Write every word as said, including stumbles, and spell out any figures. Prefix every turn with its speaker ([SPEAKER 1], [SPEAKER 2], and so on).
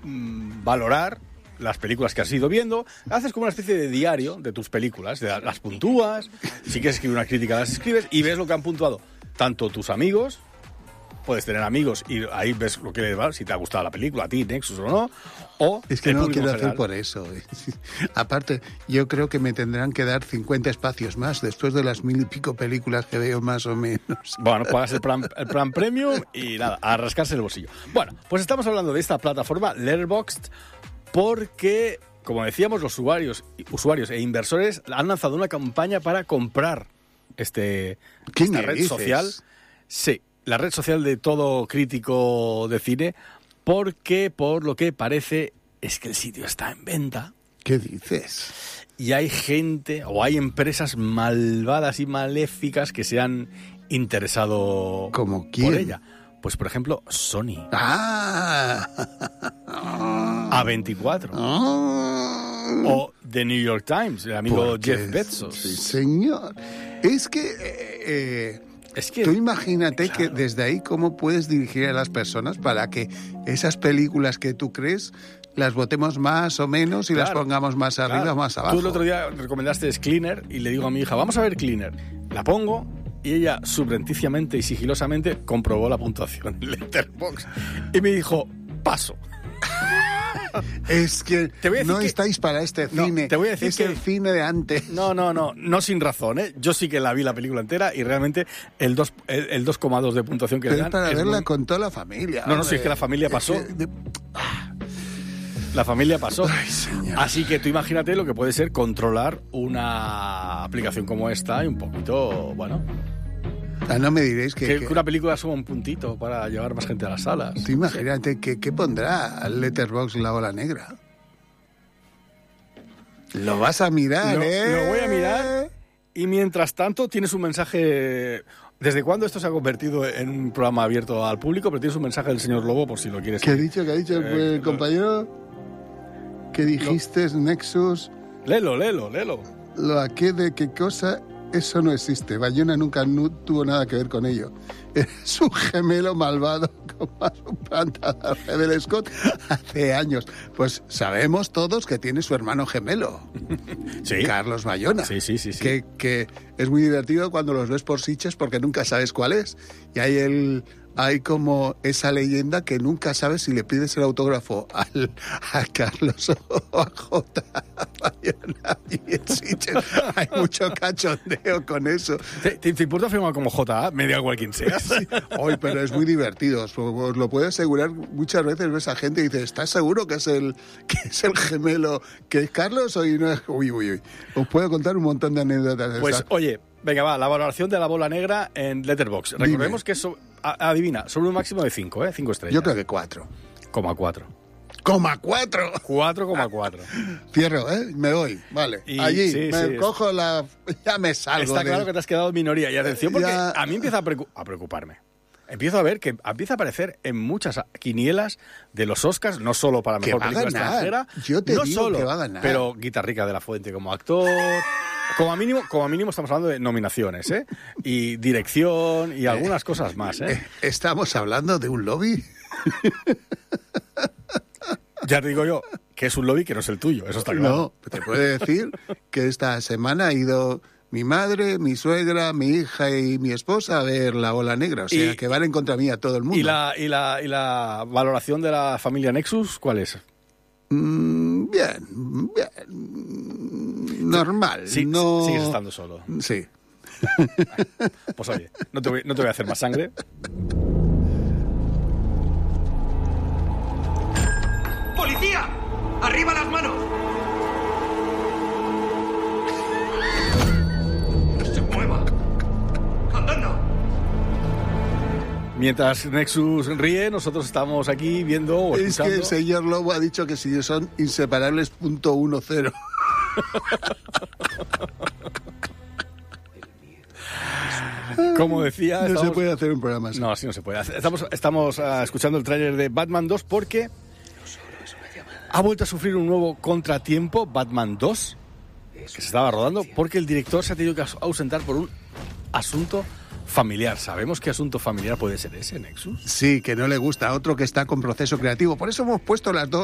[SPEAKER 1] mmm, valorar las películas que has ido viendo, haces como una especie de diario de tus películas, de las puntúas, si quieres escribir una crítica las escribes y ves lo que han puntuado tanto tus amigos, puedes tener amigos y ahí ves lo que les va, si te ha gustado la película, a ti, Nexus o no, o
[SPEAKER 2] es que
[SPEAKER 1] el
[SPEAKER 2] no lo
[SPEAKER 1] público
[SPEAKER 2] quiero
[SPEAKER 1] en
[SPEAKER 2] hacer
[SPEAKER 1] general.
[SPEAKER 2] por eso. Aparte, yo creo que me tendrán que dar cincuenta espacios más después de las mil y pico películas que veo más o menos.
[SPEAKER 1] Bueno, pagas el plan, el plan premium y nada, a rascarse el bolsillo. Bueno, pues estamos hablando de esta plataforma, Letterboxd, porque, como decíamos, los usuarios, usuarios e inversores han lanzado una campaña para comprar este, esta red
[SPEAKER 2] dices?
[SPEAKER 1] social. Sí, la red social de todo crítico de cine, porque por lo que parece es que el sitio está en venta.
[SPEAKER 2] ¿Qué dices?
[SPEAKER 1] Y hay gente o hay empresas malvadas y maléficas que se han interesado
[SPEAKER 2] ¿Como quién?
[SPEAKER 1] por ella. Pues, por ejemplo, Sony.
[SPEAKER 2] ¡Ah!
[SPEAKER 1] A veinticuatro.
[SPEAKER 2] Ah.
[SPEAKER 1] O The New York Times, el amigo
[SPEAKER 2] Porque,
[SPEAKER 1] Jeff Bezos.
[SPEAKER 2] Sí, señor. Es que... Eh, eh,
[SPEAKER 1] Es que
[SPEAKER 2] tú imagínate
[SPEAKER 1] claro.
[SPEAKER 2] que desde ahí cómo puedes dirigir a las personas para que esas películas que tú crees las votemos más o menos y
[SPEAKER 1] Claro,
[SPEAKER 2] las pongamos más arriba
[SPEAKER 1] claro.
[SPEAKER 2] o más abajo.
[SPEAKER 1] Tú el otro día recomendaste Cleaner y le digo a mi hija, vamos a ver Cleaner. La pongo y ella subrepticiamente y sigilosamente comprobó la puntuación en Letterboxd y me dijo, paso.
[SPEAKER 2] Es que
[SPEAKER 1] Te voy a decir
[SPEAKER 2] no
[SPEAKER 1] que-
[SPEAKER 2] estáis para este
[SPEAKER 1] No,
[SPEAKER 2] cine.
[SPEAKER 1] te voy a decir
[SPEAKER 2] es
[SPEAKER 1] que-
[SPEAKER 2] el cine de antes.
[SPEAKER 1] No, no, no, no sin razón, ¿eh? Yo sí que la vi la película entera y realmente el dos el, el dos coma dos de puntuación que
[SPEAKER 2] Pero
[SPEAKER 1] le
[SPEAKER 2] es
[SPEAKER 1] dan
[SPEAKER 2] para
[SPEAKER 1] es
[SPEAKER 2] verla
[SPEAKER 1] muy-
[SPEAKER 2] con toda la familia.
[SPEAKER 1] No, no,
[SPEAKER 2] hombre.
[SPEAKER 1] si es que la familia pasó.
[SPEAKER 2] Es que de-
[SPEAKER 1] La familia pasó.
[SPEAKER 2] Ay, señor.
[SPEAKER 1] Así que tú imagínate lo que puede ser controlar una aplicación como esta y un poquito, bueno,
[SPEAKER 2] Ah, no me diréis que...
[SPEAKER 1] que,
[SPEAKER 2] que-
[SPEAKER 1] que una película suma un puntito para llevar más gente a las salas.
[SPEAKER 2] Tú imagínate que qué pondrá Letterboxd la ola negra. Lo vas a mirar,
[SPEAKER 1] Lo,
[SPEAKER 2] ¿eh?
[SPEAKER 1] lo voy a mirar y mientras tanto tienes un mensaje... ¿Desde cuándo esto se ha convertido en un programa abierto al público? Pero tienes un mensaje del señor Lobo por si lo quieres.
[SPEAKER 2] ¿Qué ha dicho? ¿Qué ha dicho el,
[SPEAKER 1] Eh,
[SPEAKER 2] el compañero? ¿Qué dijiste, Nexus?
[SPEAKER 1] Léelo, léelo, léelo.
[SPEAKER 2] Lo aqué de qué cosa, eso no existe. Bayona nunca nu- tuvo nada que ver con ello. Es un gemelo malvado como su planta de Ridley Scott hace años. Pues sabemos todos que tiene su hermano gemelo,
[SPEAKER 1] Sí.
[SPEAKER 2] Carlos Bayona.
[SPEAKER 1] Sí, sí, sí, sí.
[SPEAKER 2] Que, que es muy divertido cuando los ves por Sitges porque nunca sabes cuál es. Y hay el... Hay como esa leyenda que nunca sabes si le pides el autógrafo al, a Carlos o a J. Bayona. Y en Sitges hay mucho cachondeo con eso.
[SPEAKER 1] ¿Te, te, te importa firmar como J A? Me da igual quien seas.
[SPEAKER 2] Sí. Hoy, pero es muy divertido. Os, os lo puedo asegurar. Muchas veces ves a gente y dices, ¿estás seguro que es el que es el gemelo que es Carlos? O no es... Uy, uy, uy. Os puedo contar un montón de anécdotas de
[SPEAKER 1] Pues
[SPEAKER 2] esas.
[SPEAKER 1] oye, venga, va, la valoración de la bola negra en Letterboxd. Recordemos
[SPEAKER 2] Dime.
[SPEAKER 1] que eso, a- adivina, sobre un máximo de cinco, ¿eh? cinco estrellas.
[SPEAKER 2] Yo creo que cuatro.
[SPEAKER 1] Coma cuatro.
[SPEAKER 2] ¡Coma cuatro!
[SPEAKER 1] cuatro coma cuatro.
[SPEAKER 2] Cierro, ¿eh? Me voy. Vale.
[SPEAKER 1] Y-
[SPEAKER 2] Allí
[SPEAKER 1] sí,
[SPEAKER 2] me
[SPEAKER 1] sí,
[SPEAKER 2] cojo la... Ya me salgo.
[SPEAKER 1] Está
[SPEAKER 2] del-
[SPEAKER 1] claro que te has quedado en minoría. Y atención, porque
[SPEAKER 2] Ya-
[SPEAKER 1] a mí empieza a, preocu- a preocuparme. Empiezo a ver que empieza a aparecer en muchas quinielas de los Oscars, no solo para
[SPEAKER 2] Que
[SPEAKER 1] mejor
[SPEAKER 2] va a
[SPEAKER 1] película
[SPEAKER 2] ganar.
[SPEAKER 1] extranjera,
[SPEAKER 2] Yo te
[SPEAKER 1] no
[SPEAKER 2] digo
[SPEAKER 1] solo,
[SPEAKER 2] que va a ganar.
[SPEAKER 1] pero Guitarrica de la Fuente como actor. Como mínimo, como mínimo estamos hablando de nominaciones, ¿eh? Y dirección y algunas cosas más, ¿eh?
[SPEAKER 2] Eh, Estamos hablando de un lobby.
[SPEAKER 1] Ya te digo yo que es un lobby que no es el tuyo, eso está claro.
[SPEAKER 2] No, te puedo decir que esta semana ha ido mi madre, mi suegra, mi hija y mi esposa a ver La Ola Negra. O sea,
[SPEAKER 1] Y-
[SPEAKER 2] que van en contra mía todo el mundo.
[SPEAKER 1] ¿Y la, y, la, ¿Y la valoración de la familia Nexus cuál es?
[SPEAKER 2] Mm, bien, bien. Normal.
[SPEAKER 1] Sí,
[SPEAKER 2] no...
[SPEAKER 1] sigues estando solo.
[SPEAKER 2] Sí.
[SPEAKER 1] Pues oye, no te voy, no te voy a hacer más sangre.
[SPEAKER 3] ¡Policía! ¡Arriba las manos! ¡No se mueva! ¡Andando!
[SPEAKER 1] Mientras Nexus ríe, nosotros estamos aquí viendo o
[SPEAKER 2] Es que
[SPEAKER 1] escuchando.
[SPEAKER 2] el señor Lobo ha dicho que si son inseparables punto uno cero.
[SPEAKER 1] Como decía,
[SPEAKER 2] No se
[SPEAKER 1] estamos-
[SPEAKER 2] puede hacer un programa así.
[SPEAKER 1] No, así no se puede. Estamos, estamos ah, escuchando el tráiler de Batman dos porque ha vuelto a sufrir un nuevo contratiempo, Batman dos, que se estaba rodando, porque el director se ha tenido que aus- ausentar por un asunto familiar. ¿Sabemos qué asunto familiar puede ser ese, Nexus?
[SPEAKER 2] Sí, que no le gusta. Otro que está con proceso creativo. Por eso hemos puesto las dos.